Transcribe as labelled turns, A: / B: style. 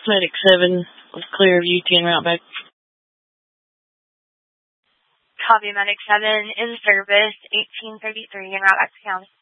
A: Medic 7 with Clearview 10 route back.
B: Copy, Medic 7 in service, 1833 en route back to county.